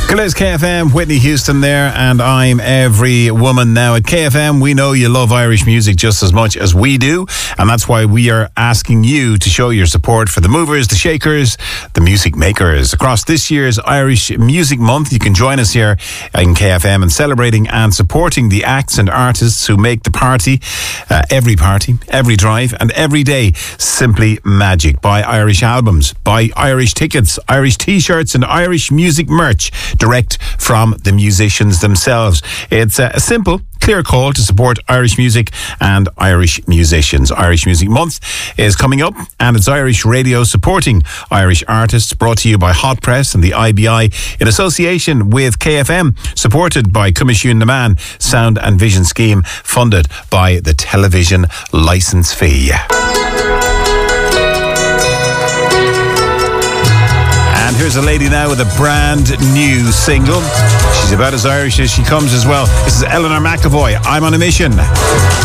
Hello, it's KFM, Whitney Houston there, and I'm Every Woman. Now at KFM, we know you love Irish music just as much as we do, and that's why we are asking you to show your support for the movers, the shakers, the music makers. Across this year's Irish Music Month, you can join us here in KFM in celebrating and supporting the acts and artists who make the party, every drive, and every day simply magic. Buy Irish albums, buy Irish tickets, Irish t-shirts, and Irish music merch direct from the musicians themselves. It's a simple, clear call to support Irish music and Irish musicians. Irish Music Month is coming up, and it's Irish Radio supporting Irish artists, brought to you by Hot Press and the IBI in association with KFM, supported by Cuimisiún na Man Sound and Vision Scheme, funded by the television licence fee. And here's a lady now with a brand new single. She's about as Irish as she comes as well. This is Eleanor McAvoy, I'm on a Mission.